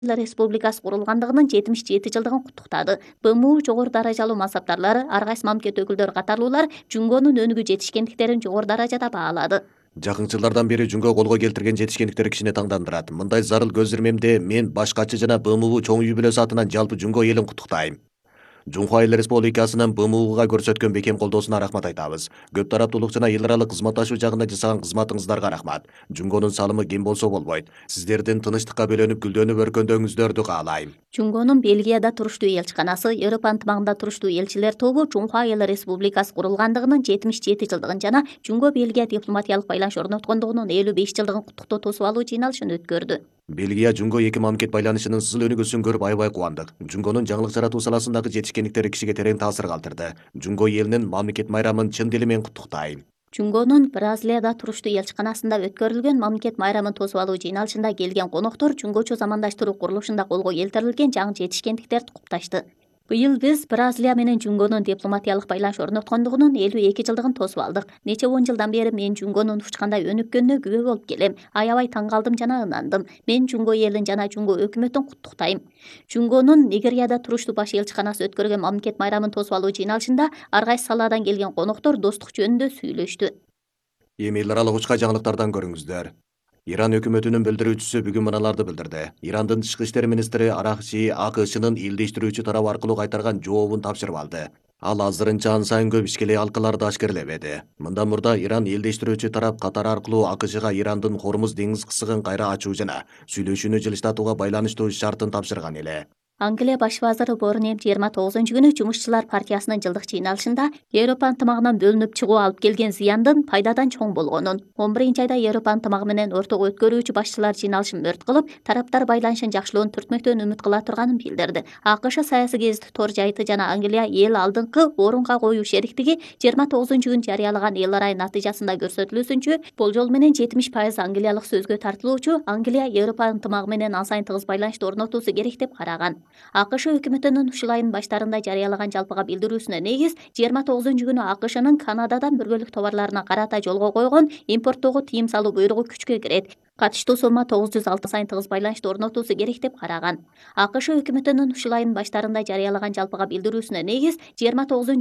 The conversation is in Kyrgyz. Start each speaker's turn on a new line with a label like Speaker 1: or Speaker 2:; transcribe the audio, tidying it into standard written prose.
Speaker 1: Республикасы курулгандыгынын 77 жылдыгын куттуктады. БМУ жогору даражалуу мансаптарлары ар кайсы мамлекет өкүлдөрү катарлуулар Жунгонун өнүгүү жетишкендиктерин жогору даражада баалады.
Speaker 2: Жакын жылдардан бери Жунго колго келтирген жетишкендиктери кишини таңдандырат. Мындай зарыл көз ирмемде мен баш катчы жана БМУ чоң юбилейсы атынан жалпы Жунго элин куттуктайм. Жунхо Айыл Республикасынын БМУга көрсөткөн бекем колдоосуна рахмат айтабыз. Көп тараптуулук жана эл аралык кызматташуу жагында жасаган кызматыңыздарга рахмат. Жунгонун салымы кем болсо болбойт. Сиздердин тынычтыкка бөлөнүп гүлдөнүп өркөндөөңүздөрдү каалайм.
Speaker 1: Жунгонун Бельгияда туруштуу элчиканасы, Европа ынтымагында туруштуу элчилер тобу Жунхо Айыл Республикасы курулгандыгынын 77 жылдыгын жана Жунго Бельгия дипломатиялык байланыш орноткондугунун 55 жылдыгын куттуктоо тосуп алуу жыйналышын өткөрдү.
Speaker 2: Бельгия Жунго эки мамлекет байланышынын сызыл өнүгүүсүн көрүп аябай кубандык. Жунгонун жаңылык жаратуу саласындагы жетишкендиктери кишиге терең таасир калтырды. Жунго элинин мамлекет майрамын чын дили менен куттуктайм.
Speaker 1: Жунгонун Бразилияда туруштуу элчиканасында өткөрүлгөн мамлекет майрамын тосуп алуу жыйналышында келген коноктор Жунгочу замандаштыруу курулушунда колго келтирилген жаңы жетишкендиктерди кутташты. Быйыл биз Бразилия менен Жунгонун дипломатиялык байланыш орноткондугунун 52 жылдыгын тосуп алдык. Нече 10 жылдан бери мен Жунгонун учкандай өнүккөнүнө күбө болуп келем. Аябай таң калдым жана ынандым. Мен Жунго элин жана Жунго өкмөтүн куттуктайм. Жунгонун Нигерияда туруштуу баш элчиканасы өткөргөн мамлекет майрамын тосуп алуу жыйналышында ар кайсы саладан келген коноктор достук жөнүндө сүйлөштү.
Speaker 2: Эми эл аралык учка жаңылыктардан көрүңүздөр. Иран өкмөтүнүн билдирүүчүсү бүгүн мыналарды билдирди. Ирандын тышкы иштер министри Аракчи АКШнын илдештирүүчү тарап аркылуу кайтарган жообун тапшырып алды. Ал азырынча ан сайын көп ишкелей алкаларды ашкерлебеди. Мындан мурда Иран илдештирүүчү тарап Катар аркылуу АКШга Ирандын Хормуз деңиз кысыгын кайра ачуу жана сүйлөшүүнү жылыштатууга байланыштуу шартын тапшырган эле.
Speaker 1: Англия баш вазыры Борнем 29-күнү Жумушчулар партиясынын жылдык жыйналышында Европа ынтымагынан бөлүнүп чыгуу алып келген зыяндын пайдадан чоң болгонун, 11-айда Европа ынтымагы менен ортого өткөрүүчү башчылар жыйналышын мөрт кылып, тараптар байланышын жакшылоонун түртмөктөн үмүт кыла турганын билдирди. АКШ саясий гезити Тор жайыты жана Англия эл алдыңкы орунга коюу шериктиги 29-күнү жарыялаган эл арай натыйжасында көрсөтүлүүсүнчө, болжол менен 70% англиялык сөзгө тартылуучу Англия Европа ынтымагы менен ан сайын тыгыз байланышты орнотуусу керек деп караган. АКШ өкмөтүнүн ушул айдын баштарында жарыялаган жалпыга билдирүүсүнө негиз 29-күнү АКШнын Канададан бөлгөлүк товарларына карата жолго койгон импорттоого тыйым салуу буйругу күчкө кирет. Катыштуу сомма 906 сайын тыгыз байланышты орнотуусу керек деп караган. АКШ өкмөтүнүн ушул айдын баштарында жарыялаган жалпыга билдирүүсүнө негиз 29